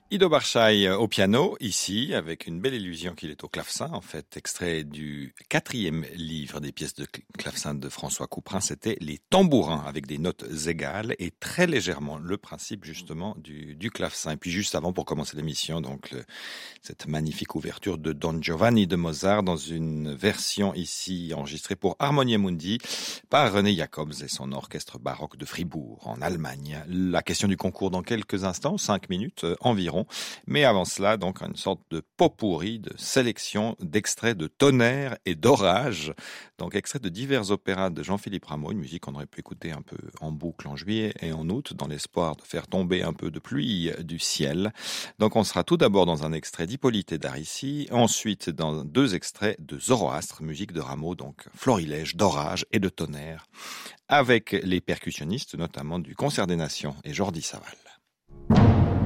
Ido Barshai au piano, ici, avec une belle illusion qu'il est au clavecin. En fait, extrait du 4e livre des pièces de clavecin de François Couperin, c'était les tambourins, avec des notes égales et très légèrement le principe justement du clavecin. Et puis juste avant, pour commencer l'émission, donc cette magnifique ouverture de Don Giovanni de Mozart dans une version ici enregistrée pour Harmonia Mundi par René Jacobs et son orchestre baroque de Fribourg en Allemagne. La question du concours dans quelques instants, 5 minutes environ. Mais avant cela, donc, une sorte de pot-pourri de sélection d'extraits de tonnerre et d'orage. Donc, extraits de divers opéras de Jean-Philippe Rameau, une musique qu'on aurait pu écouter un peu en boucle en juillet et en août, dans l'espoir de faire tomber un peu de pluie du ciel. Donc, on sera tout d'abord dans un extrait d'Hippolyte et d'Aricie, ensuite dans 2 extraits de Zoroastre, musique de Rameau, donc florilège d'orage et de tonnerre, avec les percussionnistes, notamment du Concert des Nations et Jordi Savall.